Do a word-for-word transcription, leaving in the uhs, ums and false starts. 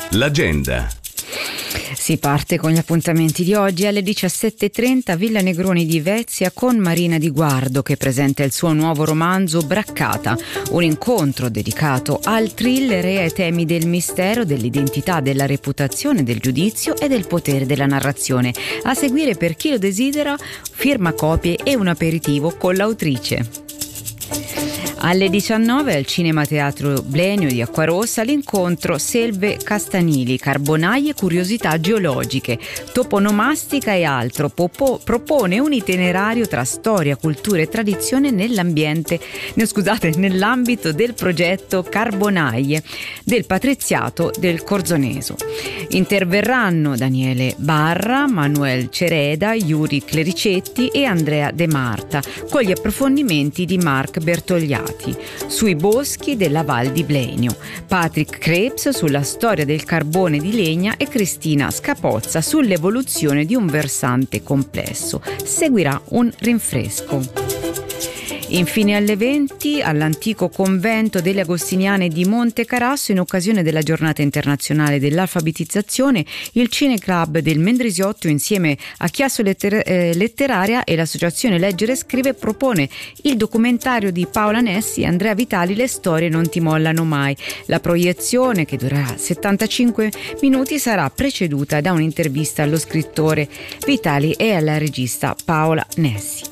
L'agenda. Si parte con gli appuntamenti di oggi. Alle diciassette e trenta Villa Negroni di Vezia con Marina Di Guardo, che presenta il suo nuovo romanzo Braccata, un incontro dedicato al thriller e ai temi del mistero, dell'identità, della reputazione, del giudizio e del potere della narrazione. A seguire, per chi lo desidera, firmacopie e un aperitivo con l'autrice. Alle diciannove al Cinema Teatro Blenio di Acquarossa l'incontro Selve Castanili, carbonaie e curiosità geologiche, toponomastica e altro. Popo, propone un itinerario tra storia, cultura e tradizione nell'ambiente, no, scusate, nell'ambito del progetto Carbonaie del Patriziato del Corzoneso. Interverranno Daniele Barra, Manuel Cereda, Yuri Clericetti e Andrea De Marta, con gli approfondimenti di Marc Bertogliati sui boschi della Val di Blenio, Patrick Krebs sulla storia del carbone di legna e Cristina Scapozza sull'evoluzione di un versante complesso. Seguirà un rinfresco. Infine alle venti all'antico convento delle Agostiniane di Monte Carasso, in occasione della giornata internazionale dell'alfabetizzazione, il Cineclub del Mendrisiotto insieme a Chiasso Letter- eh, Letteraria e l'associazione Leggere Scrive propone il documentario di Paola Nessi e Andrea Vitali Le storie non ti mollano mai. La proiezione, che durerà settantacinque minuti, sarà preceduta da un'intervista allo scrittore Vitali e alla regista Paola Nessi.